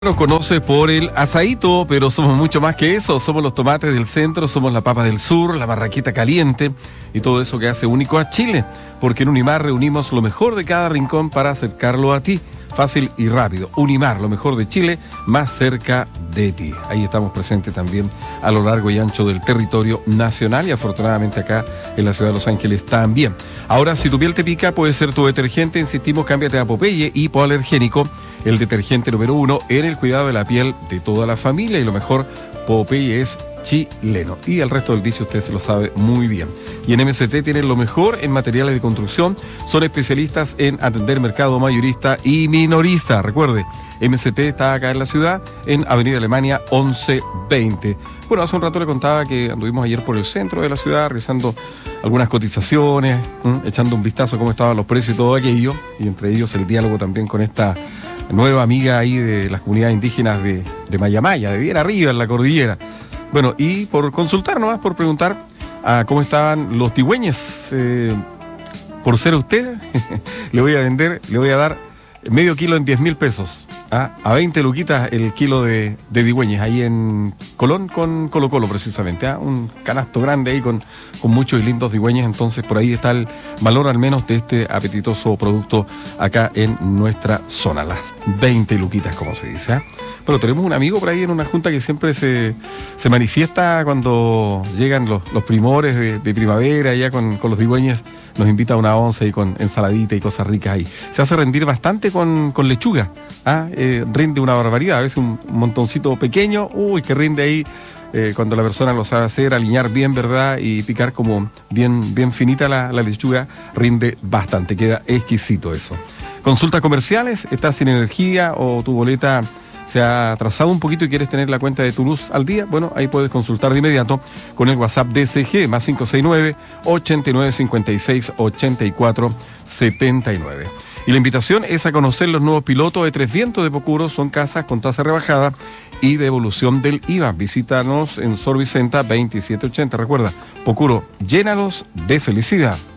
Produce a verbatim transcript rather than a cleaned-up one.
Nos conoce por el asaíto, pero somos mucho más que eso. Somos los tomates del centro, somos la papa del sur, la marraqueta caliente y todo eso que hace único a Chile. Porque en Unimar reunimos lo mejor de cada rincón para acercarlo a ti. Fácil y rápido. Unimar, lo mejor de Chile, más cerca de ti. Ahí estamos presentes también a lo largo y ancho del territorio nacional y afortunadamente acá en la ciudad de Los Ángeles también. Ahora, si tu piel te pica, puede ser tu detergente. Insistimos, cámbiate a Popeye hipoalergénico, el detergente número uno en el cuidado de la piel de toda la familia. Y lo mejor, Popeye es chileno. Y el resto del dicho usted se lo sabe muy bien. Y en M S T tienen lo mejor en materiales de construcción. Son especialistas en atender mercado mayorista y minorista. Recuerde, M S T está acá en la ciudad, en Avenida Alemania once veinte. Bueno, hace un rato le contaba que anduvimos ayer por el centro de la ciudad realizando algunas cotizaciones, ¿m? echando un vistazo a cómo estaban los precios y todo aquello. Y entre ellos el diálogo también con esta nueva amiga ahí de las comunidades indígenas de, de Mayamaya, de bien arriba en la cordillera. Bueno, y por consultar nomás, por preguntar a cómo estaban los tigüeñes, eh, por ser usted, le voy a vender, le voy a dar medio kilo en diez mil pesos, ¿ah? A veinte luquitas el kilo de, de digüeñes, ahí en Colón con Colo Colo precisamente, ¿ah? Un canasto grande ahí con, con muchos y lindos digüeñes, entonces por ahí está el valor al menos de este apetitoso producto acá en nuestra zona, las veinte luquitas como se dice, ¿ah? Pero tenemos un amigo por ahí en una junta que siempre se, se manifiesta cuando llegan los, los primores de, de primavera, ya con, con los digüeñes, nos invita a una once y con ensaladita y cosas ricas ahí. Se hace rendir bastante con, con lechuga, ¿ah? eh, rinde una barbaridad, a veces un, un montoncito pequeño, uy, que rinde ahí eh, cuando la persona lo sabe hacer, alinear bien, ¿verdad? Y picar como bien, bien finita la, la lechuga, rinde bastante, queda exquisito eso. Consultas comerciales, estás sin energía o tu boleta se ha atrasado un poquito y quieres tener la cuenta de tu luz al día, bueno, ahí puedes consultar de inmediato con el WhatsApp D S G, más cinco seis nueve, ochenta y nueve, cincuenta y seis, ochenta y cuatro, setenta y nueve. Y la invitación es a conocer los nuevos pilotos de Tres Vientos de Pocuro, son casas con tasa rebajada y devolución del I V A. Visítanos en Sor Vicenta veintisiete ochenta, recuerda, Pocuro, llénalos de felicidad.